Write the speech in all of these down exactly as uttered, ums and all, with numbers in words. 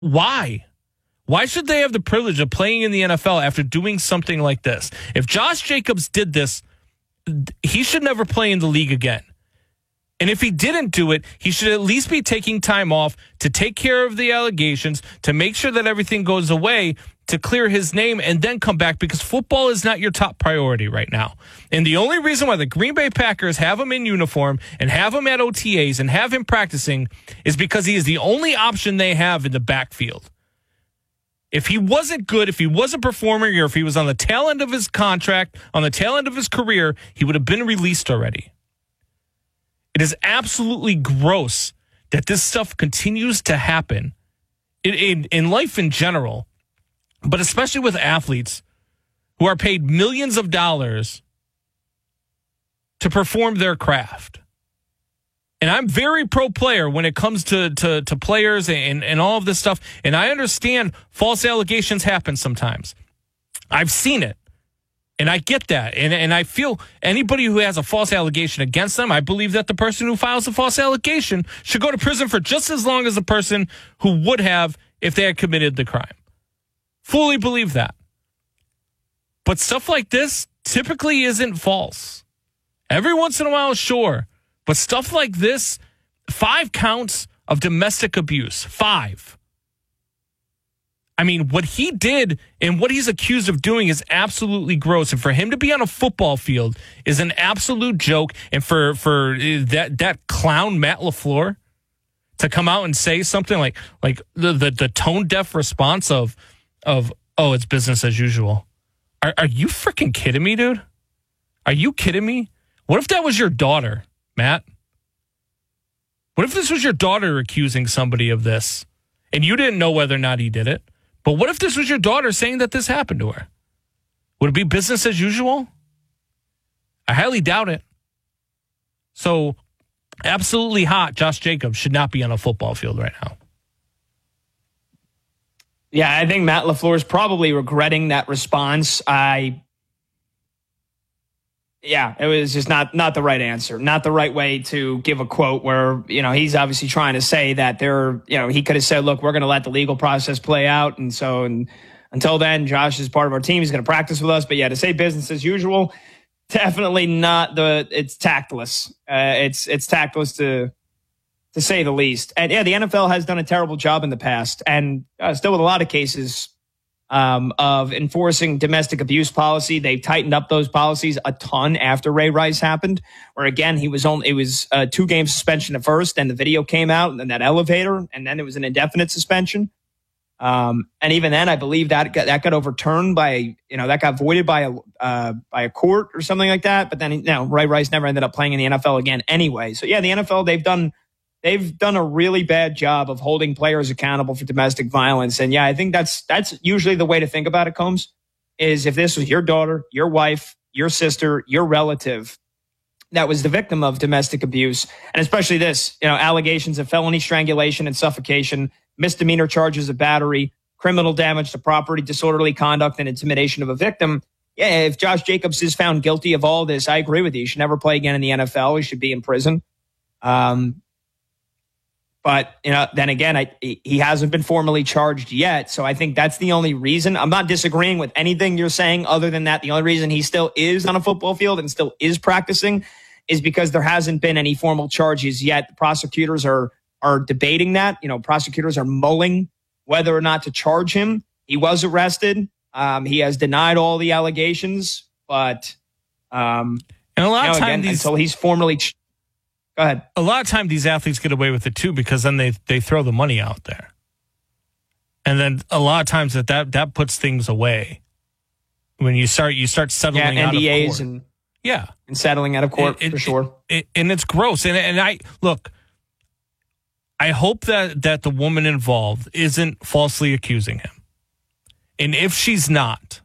Why? Why should they have the privilege of playing in the N F L after doing something like this? If Josh Jacobs did this, he should never play in the league again. And if he didn't do it, he should at least be taking time off to take care of the allegations, to make sure that everything goes away, to clear his name, and then come back, because football is not your top priority right now. And the only reason why the Green Bay Packers have him in uniform and have him at O T As and have him practicing is because he is the only option they have in the backfield. If he wasn't good, if he wasn't performing, or if he was on the tail end of his contract, on the tail end of his career, he would have been released already. It is absolutely gross that this stuff continues to happen in, in, in life in general, but especially with athletes who are paid millions of dollars to perform their craft. And I'm very pro-player when it comes to, to, to players and, and all of this stuff. And I understand false allegations happen sometimes. I've seen it. And I get that. And, and I feel anybody who has a false allegation against them, I believe that the person who files a false allegation should go to prison for just as long as the person who would have if they had committed the crime. Fully believe that. But stuff like this typically isn't false. Every once in a while, sure. But stuff like this, five counts of domestic abuse. Five. I mean, what he did and what he's accused of doing is absolutely gross. And for him to be on a football field is an absolute joke. And for, for that that clown, Matt LaFleur, to come out and say something like like the, the, the tone-deaf response of, of, oh, it's business as usual. Are, are you freaking kidding me, dude? Are you kidding me? What if that was your daughter, Matt? What if this was your daughter accusing somebody of this and you didn't know whether or not he did it? But what if this was your daughter saying that this happened to her? Would it be business as usual? I highly doubt it. So, absolutely hot, Josh Jacobs should not be on a football field right now. Yeah, I think Matt LaFleur is probably regretting that response. I, yeah, it was just not not the right answer, not the right way to give a quote where, you know, he's obviously trying to say that there, you know, he could have said, look, we're going to let the legal process play out. And so and until then, Josh is part of our team. He's going to practice with us. But yeah, to say business as usual, definitely not the, it's tactless. Uh, it's, it's tactless to, to say the least. And yeah, the N F L has done a terrible job in the past, and uh, still with a lot of cases um, of enforcing domestic abuse policy. They've tightened up those policies a ton after Ray Rice happened, where again, he was only, it was a two game suspension at first, then the video came out and then that elevator, and then it was an indefinite suspension. Um, and even then, I believe that got, that got overturned by, you know, that got voided by a, uh, by a court or something like that. But then, you know, Ray Rice never ended up playing in the N F L again anyway. So yeah, the N F L, they've done, They've done a really bad job of holding players accountable for domestic violence. And yeah, I think that's that's usually the way to think about it, Combs, is if this was your daughter, your wife, your sister, your relative that was the victim of domestic abuse, and especially this, you know, allegations of felony strangulation and suffocation, misdemeanor charges of battery, criminal damage to property, disorderly conduct, and intimidation of a victim. Yeah, if Josh Jacobs is found guilty of all this, I agree with you. He should never play again in the N F L. He should be in prison. Um, But, you know, then again, I, he hasn't been formally charged yet. So I think that's the only reason. I'm not disagreeing with anything you're saying other than that. The only reason he still is on a football field and still is practicing is because there hasn't been any formal charges yet. The prosecutors are, are debating that. You know, prosecutors are mulling whether or not to charge him. He was arrested. Um, he has denied all the allegations, but, um, and a lot you know, of times again, these- until he's formally ch- Go ahead. A lot of time these athletes get away with it too, because then they they throw the money out there, and then a lot of times that that, that puts things away. When you start you start settling yeah, out N D As of court. and yeah, and settling out of court it, it, for sure. It, it, and it's gross. And and I look, I hope that that the woman involved isn't falsely accusing him, and if she's not,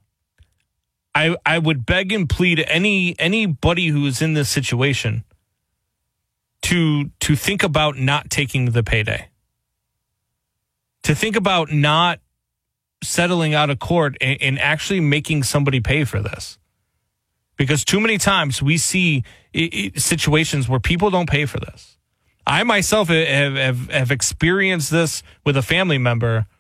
I I would beg and plead any anybody who is in this situation to to think about not taking the payday, to think about not settling out of court and, and actually making somebody pay for this. Because too many times we see it, it, situations where people don't pay for this. I myself have, have, have experienced this with a family member